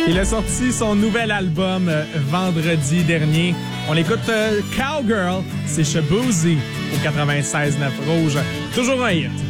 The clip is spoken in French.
Il a sorti son nouvel album vendredi dernier. On écoute Cowgirl, c'est chez Boozy au 96.9 Rouge. Toujours un hit.